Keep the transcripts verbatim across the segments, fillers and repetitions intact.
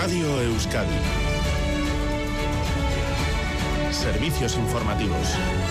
Radio Euskadi. Servicios informativos.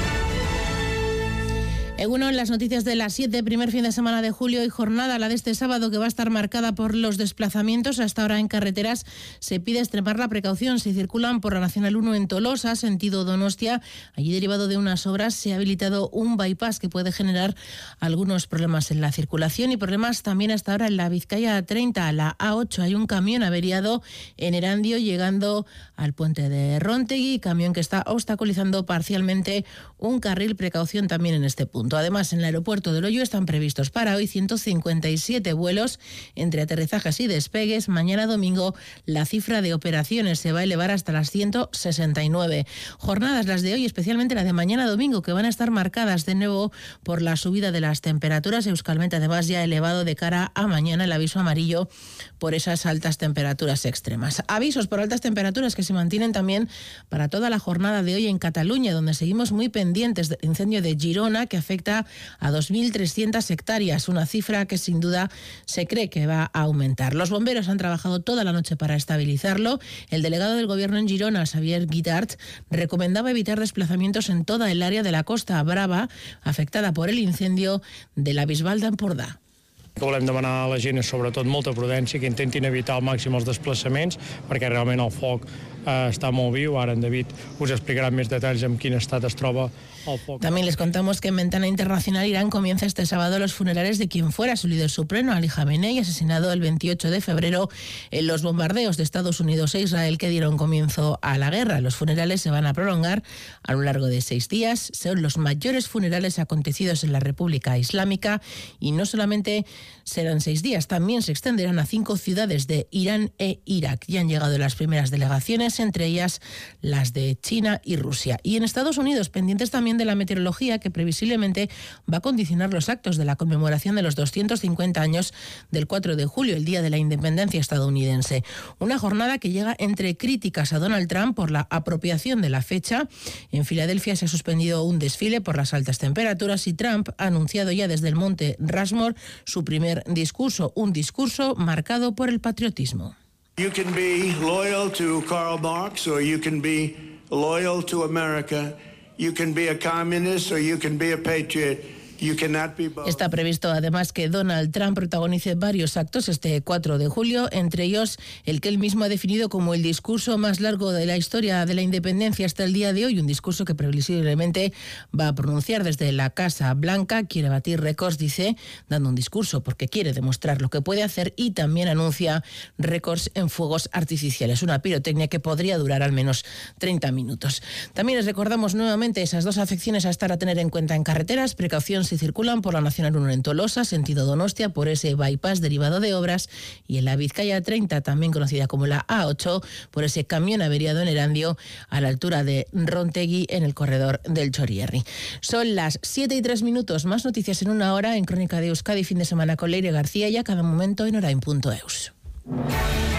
Egunon, en las noticias de las siete, primer fin de semana de julio y jornada, la de este sábado, que va a estar marcada por los desplazamientos. Hasta ahora en carreteras se pide extremar la precaución. Si circulan por la Nacional uno en Tolosa, sentido Donostia, allí derivado de unas obras se ha habilitado un bypass que puede generar algunos problemas en la circulación y problemas también hasta ahora en la Vizcaya treinta, la A ocho. Hay un camión averiado en Erandio llegando al puente de Rontegui, camión que está obstaculizando parcialmente un carril. Precaución también en este punto. Además, en el aeropuerto de Loiu están previstos para hoy ciento cincuenta y siete vuelos entre aterrizajes y despegues. Mañana domingo la cifra de operaciones se va a elevar hasta las ciento sesenta y nueve. Jornadas las de hoy, especialmente la de mañana domingo, que van a estar marcadas de nuevo por la subida de las temperaturas. Euskalmet además ya ha elevado de cara a mañana el aviso amarillo por esas altas temperaturas extremas. Avisos por altas temperaturas que se mantienen también para toda la jornada de hoy en Cataluña, donde seguimos muy pendientes del incendio de Girona, que afecta a dos mil trescientas hectáreas, una cifra que sin duda se cree que va a aumentar. Los bomberos han trabajado toda la noche para estabilizarlo. El delegado del Gobierno en Girona, Xavier Guitart, recomendaba evitar desplazamientos en toda el área de la Costa Brava afectada por el incendio de la Bisbal d'Empordà. El que volem demanar a la gent és sobretot molta prudència, que intentin evitar al màxim els desplaçaments, perquè realment el foc eh, està molt viu. Ara en David us explicarà més detalls en quin estat es troba el foc. También les contamos que en Ventana Internacional Irán comienza este sábado los funerales de quien fuera su líder supremo, Ali Jamenei, asesinado el veintiocho de febrero en los bombardeos de Estados Unidos e Israel que dieron comienzo a la guerra. Los funerales se van a prolongar a lo largo de seis días. Son los mayores funerales acontecidos en la República Islámica y no solamente serán seis días, también se extenderán a cinco ciudades de Irán e Irak. Ya han llegado las primeras delegaciones, entre ellas las de China y Rusia. Y en Estados Unidos, pendientes también de la meteorología, que previsiblemente va a condicionar los actos de la conmemoración de los doscientos cincuenta años del cuatro de julio, el Día de la Independencia estadounidense. Una jornada que llega entre críticas a Donald Trump por la apropiación de la fecha. En Filadelfia se ha suspendido un desfile por las altas temperaturas y Trump ha anunciado ya desde el monte Rushmore su primer discurso, un discurso marcado por el patriotismo. You can be loyal to Karl Marx or you can be loyal to America. You can be a communist or you can be a patriot. You cannot be both. Está previsto además que Donald Trump protagonice varios actos este cuatro de julio, entre ellos el que él mismo ha definido como el discurso más largo de la historia de la independencia hasta el día de hoy, un discurso que previsiblemente va a pronunciar desde la Casa Blanca. Quiere batir récords, dice, dando un discurso porque quiere demostrar lo que puede hacer y también anuncia récords en fuegos artificiales, una pirotecnia que podría durar al menos treinta minutos. También les recordamos nuevamente esas dos afecciones a estar a tener en cuenta en carreteras. Precaución si circulan por la Nacional uno en Tolosa, sentido Donostia, por ese bypass derivado de obras, y en la Vizcaya treinta, también conocida como la A ocho, por ese camión averiado en Erandio a la altura de Rontegui en el corredor del Chorierri. Son las siete y tres minutos, más noticias en una hora en Crónica de Euskadi, fin de semana con Leire García, y a cada momento en orain punto eus.